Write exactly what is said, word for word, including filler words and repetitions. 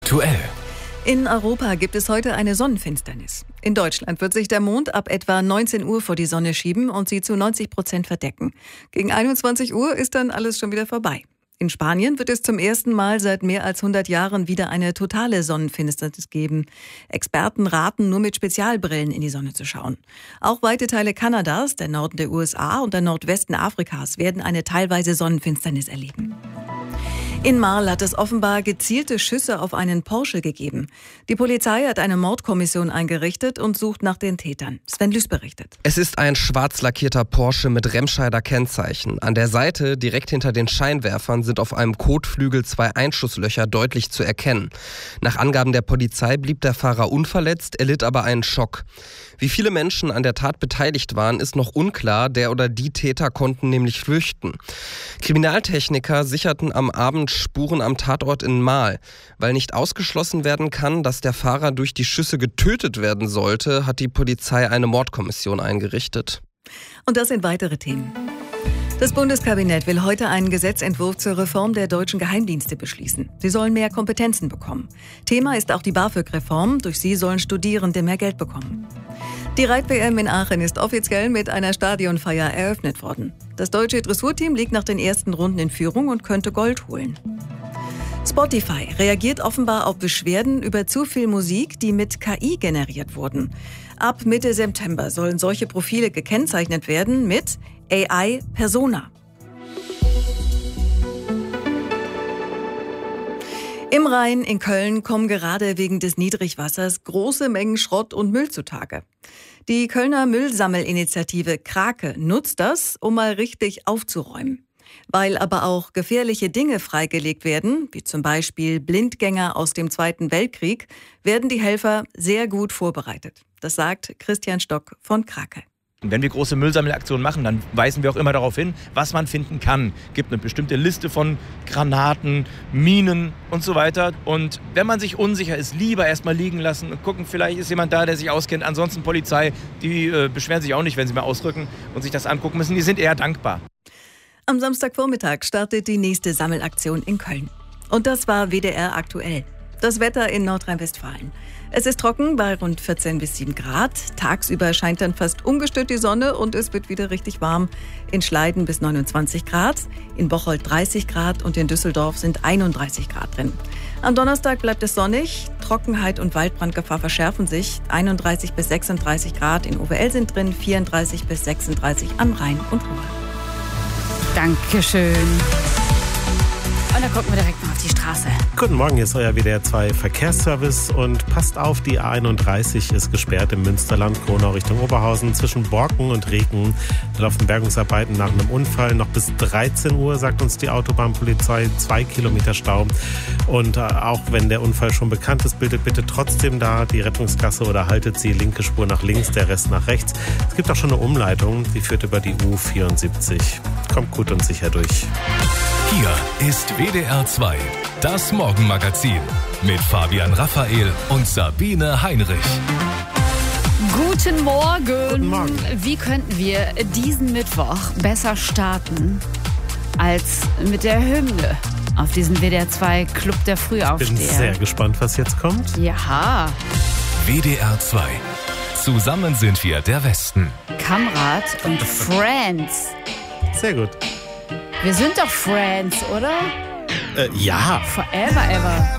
aktuell. In Europa gibt es heute eine Sonnenfinsternis. In Deutschland wird sich der Mond ab etwa neunzehn Uhr vor die Sonne schieben und sie zu neunzig Prozent verdecken. Gegen einundzwanzig Uhr ist dann alles schon wieder vorbei. In Spanien wird es zum ersten Mal seit mehr als hundert Jahren wieder eine totale Sonnenfinsternis geben. Experten raten, nur mit Spezialbrillen in die Sonne zu schauen. Auch weite Teile Kanadas, der Norden der U S A und der Nordwesten Afrikas werden eine teilweise Sonnenfinsternis erleben. In Marl hat es offenbar gezielte Schüsse auf einen Porsche gegeben. Die Polizei hat eine Mordkommission eingerichtet und sucht nach den Tätern. Sven Lüß berichtet. Es ist ein schwarz lackierter Porsche mit Remscheider Kennzeichen. An der Seite, direkt hinter den Scheinwerfern, sind auf einem Kotflügel zwei Einschusslöcher deutlich zu erkennen. Nach Angaben der Polizei blieb der Fahrer unverletzt, erlitt aber einen Schock. Wie viele Menschen an der Tat beteiligt waren, ist noch unklar. Der oder die Täter konnten nämlich flüchten. Kriminaltechniker sicherten am Abend Spuren am Tatort in Marl. Weil nicht ausgeschlossen werden kann, dass der Fahrer durch die Schüsse getötet werden sollte, hat die Polizei eine Mordkommission eingerichtet. Und das sind weitere Themen. Das Bundeskabinett will heute einen Gesetzentwurf zur Reform der deutschen Geheimdienste beschließen. Sie sollen mehr Kompetenzen bekommen. Thema ist auch die BAföG-Reform. Durch sie sollen Studierende mehr Geld bekommen. Die Reit-W M in Aachen ist offiziell mit einer Stadionfeier eröffnet worden. Das deutsche Dressurteam liegt nach den ersten Runden in Führung und könnte Gold holen. Spotify reagiert offenbar auf Beschwerden über zu viel Musik, die mit K I generiert wurden. Ab Mitte September sollen solche Profile gekennzeichnet werden mit A I Persona. Im Rhein in Köln kommen gerade wegen des Niedrigwassers große Mengen Schrott und Müll zutage. Die Kölner Müllsammelinitiative Krake nutzt das, um mal richtig aufzuräumen. Weil aber auch gefährliche Dinge freigelegt werden, wie zum Beispiel Blindgänger aus dem Zweiten Weltkrieg, werden die Helfer sehr gut vorbereitet. Das sagt Christian Stock von Krake. Wenn wir große Müllsammelaktionen machen, dann weisen wir auch immer darauf hin, was man finden kann. Es gibt eine bestimmte Liste von Granaten, Minen und so weiter. Und wenn man sich unsicher ist, lieber erstmal liegen lassen und gucken, vielleicht ist jemand da, der sich auskennt. Ansonsten Polizei, die äh, beschweren sich auch nicht, wenn sie mal ausrücken und sich das angucken müssen. Die sind eher dankbar. Am Samstagvormittag startet die nächste Sammelaktion in Köln. Und das war W D R aktuell. Das Wetter in Nordrhein-Westfalen. Es ist trocken bei rund vierzehn bis sieben Grad. Tagsüber scheint dann fast ungestört die Sonne und es wird wieder richtig warm. In Schleiden bis neunundzwanzig Grad, in Bocholt dreißig Grad und in Düsseldorf sind einunddreißig Grad drin. Am Donnerstag bleibt es sonnig. Trockenheit und Waldbrandgefahr verschärfen sich. einunddreißig bis sechsunddreißig Grad in O W L sind drin, vierunddreißig bis sechsunddreißig am Rhein und Ruhr. Dankeschön. Und dann gucken wir direkt mal auf die Straße. Guten Morgen, hier ist euer W D R zwei Verkehrsservice und passt auf, die A einunddreißig ist gesperrt im Münsterland, Kronau Richtung Oberhausen zwischen Borken und Reken. Da laufen Bergungsarbeiten nach einem Unfall. Noch bis dreizehn Uhr, sagt uns die Autobahnpolizei, zwei Kilometer Stau. Und äh, auch wenn der Unfall schon bekannt ist, bildet bitte trotzdem da die Rettungsgasse oder haltet sie linke Spur nach links, der Rest nach rechts. Es gibt auch schon eine Umleitung, die führt über die U vierundsiebzig. Kommt gut und sicher durch. Hier ist W D R zwei, das Morgenmagazin mit Fabian Raphael und Sabine Heinrich. Guten Morgen. Guten Morgen. Wie könnten wir diesen Mittwoch besser starten als mit der Hymne auf diesem W D R zwei Club der Frühaufsteher? Bin sehr gespannt, was jetzt kommt. Ja. W D R zwei. Zusammen sind wir der Westen. Kamrat und Friends. Sehr gut. Wir sind doch Friends, oder? Äh, ja. Forever ever.